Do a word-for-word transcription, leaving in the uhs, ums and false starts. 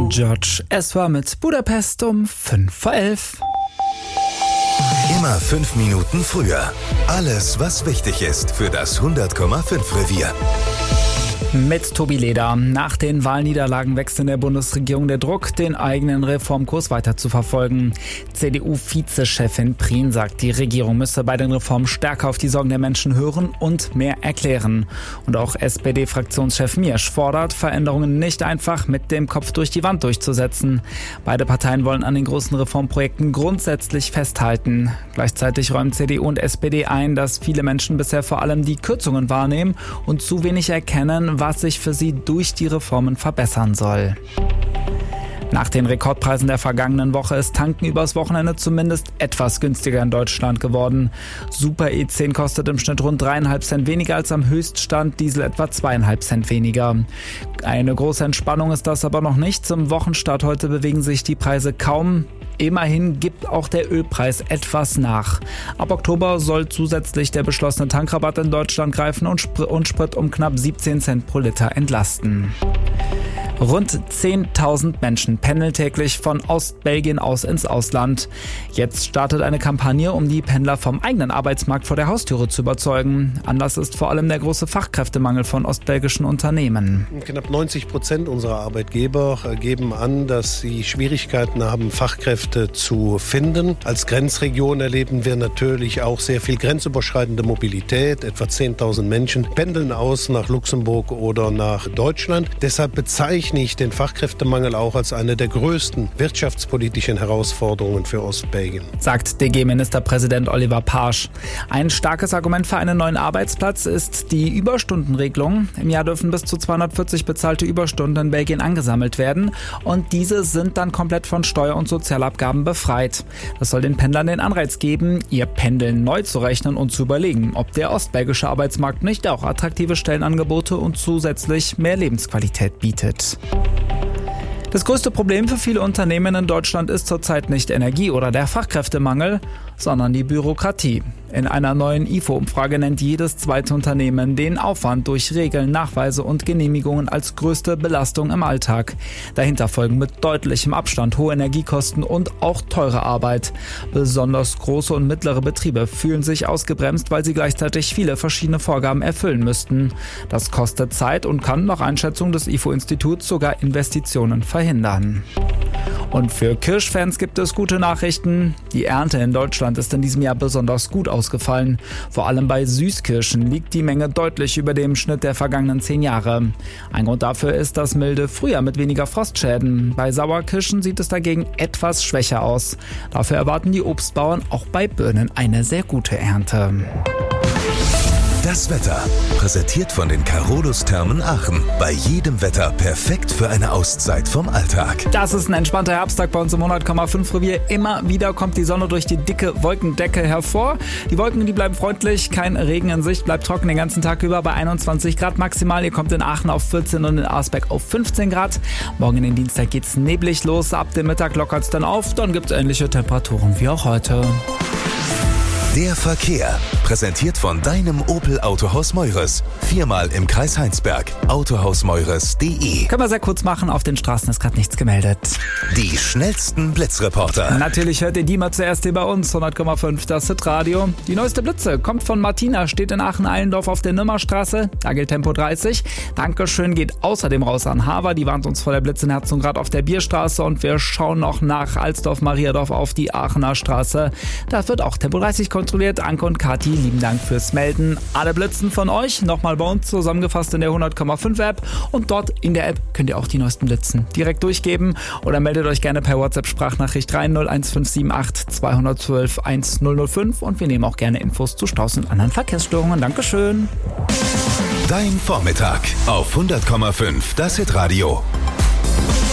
George Ezra mit Budapest um fünf vor elf. Immer fünf Minuten früher. Alles, was wichtig ist für das hundert Komma fünf Revier. Mit Tobi Leder. Nach den Wahlniederlagen wächst in der Bundesregierung der Druck, den eigenen Reformkurs weiter zu verfolgen. C D U-Vizechefin Prien sagt, die Regierung müsse bei den Reformen stärker auf die Sorgen der Menschen hören und mehr erklären. Und auch S P D-Fraktionschef Miersch fordert, Veränderungen nicht einfach mit dem Kopf durch die Wand durchzusetzen. Beide Parteien wollen an den großen Reformprojekten grundsätzlich festhalten. Gleichzeitig räumen C D U und S P D ein, dass viele Menschen bisher vor allem die Kürzungen wahrnehmen und zu wenig erkennen, was sich für sie durch die Reformen verbessern soll. Nach den Rekordpreisen der vergangenen Woche ist Tanken übers Wochenende zumindest etwas günstiger in Deutschland geworden. Super E zehn kostet im Schnitt rund dreieinhalb Cent weniger als am Höchststand, Diesel etwa zweieinhalb Cent weniger. Eine große Entspannung ist das aber noch nicht. Zum Wochenstart heute bewegen sich die Preise kaum. Immerhin gibt auch der Ölpreis etwas nach. Ab Oktober soll zusätzlich der beschlossene Tankrabatt in Deutschland greifen und Sprit um knapp siebzehn Cent pro Liter entlasten. Rund zehntausend Menschen pendeln täglich von Ostbelgien aus ins Ausland. Jetzt startet eine Kampagne, um die Pendler vom eigenen Arbeitsmarkt vor der Haustüre zu überzeugen. Anlass ist vor allem der große Fachkräftemangel von ostbelgischen Unternehmen. Knapp neunzig Prozent unserer Arbeitgeber geben an, dass sie Schwierigkeiten haben, Fachkräfte zu finden. Als Grenzregion erleben wir natürlich auch sehr viel grenzüberschreitende Mobilität. Etwa zehntausend Menschen pendeln aus nach Luxemburg oder nach Deutschland. Deshalb bezeichne ich den Fachkräftemangel auch als eine der größten wirtschaftspolitischen Herausforderungen für Ostbelgien, sagt D G-Ministerpräsident Oliver Paarsch. Ein starkes Argument für einen neuen Arbeitsplatz ist die Überstundenregelung. Im Jahr dürfen bis zu zweihundertvierzig bezahlte Überstunden in Belgien angesammelt werden und diese sind dann komplett von Steuer- und Sozialabgaben befreit. Das soll den Pendlern den Anreiz geben, ihr Pendeln neu zu rechnen und zu überlegen, ob der ostbelgische Arbeitsmarkt nicht auch attraktive Stellenangebote und zusätzlich mehr Lebensqualität bietet. Das größte Problem für viele Unternehmen in Deutschland ist zurzeit nicht Energie oder der Fachkräftemangel, sondern die Bürokratie. In einer neuen I F O-Umfrage nennt jedes zweite Unternehmen den Aufwand durch Regeln, Nachweise und Genehmigungen als größte Belastung im Alltag. Dahinter folgen mit deutlichem Abstand hohe Energiekosten und auch teure Arbeit. Besonders große und mittlere Betriebe fühlen sich ausgebremst, weil sie gleichzeitig viele verschiedene Vorgaben erfüllen müssten. Das kostet Zeit und kann nach Einschätzung des I F O-Instituts sogar Investitionen verhindern. Und für Kirschfans gibt es gute Nachrichten. Die Ernte in Deutschland ist in diesem Jahr besonders gut ausgefallen. Vor allem bei Süßkirschen liegt die Menge deutlich über dem Schnitt der vergangenen zehn Jahre. Ein Grund dafür ist das milde Frühjahr mit weniger Frostschäden. Bei Sauerkirschen sieht es dagegen etwas schwächer aus. Dafür erwarten die Obstbauern auch bei Birnen eine sehr gute Ernte. Das Wetter, präsentiert von den Carolus Thermen Aachen. Bei jedem Wetter perfekt für eine Auszeit vom Alltag. Das ist ein entspannter Herbsttag bei uns im hundert Komma fünf Revier. Immer wieder kommt die Sonne durch die dicke Wolkendecke hervor. Die Wolken, die bleiben freundlich, kein Regen in Sicht, bleibt trocken den ganzen Tag über bei einundzwanzig Grad maximal. Ihr kommt in Aachen auf vierzehn und in Arsbeck auf fünfzehn Grad. Morgen in den Dienstag geht's neblig los, ab dem Mittag lockert's dann auf. Dann gibt's ähnliche Temperaturen wie auch heute. Der Verkehr, präsentiert von deinem Opel Autohaus Meures. Viermal im Kreis Heinsberg. autohaus meures punkt de. Können wir sehr kurz machen, auf den Straßen ist gerade nichts gemeldet. Die schnellsten Blitzreporter. Natürlich hört ihr die mal zuerst hier bei uns, hundert Komma fünf, das Hitradio. Die neueste Blitze kommt von Martina, steht in Aachen-Eilendorf auf der Nimmerstraße. Da gilt Tempo dreißig. Dankeschön geht außerdem raus an Haver, die warnt uns vor der Blitzenherzung gerade auf der Bierstraße. Und wir schauen noch nach Alsdorf-Mariadorf auf die Aachener Straße. Da wird auch Tempo dreißig kontrolliert. Anke und Kathi, lieben Dank fürs Melden. Alle Blitzen von euch nochmal bei uns zusammengefasst in der hundert Komma fünf App und dort in der App könnt ihr auch die neuesten Blitzen direkt durchgeben oder meldet euch gerne per WhatsApp-Sprachnachricht rein null eins fünf sieben acht zwei eins zwei eins null null fünf und wir nehmen auch gerne Infos zu Staus und anderen Verkehrsstörungen. Dankeschön. Dein Vormittag auf hundert Komma fünf, das Hitradio.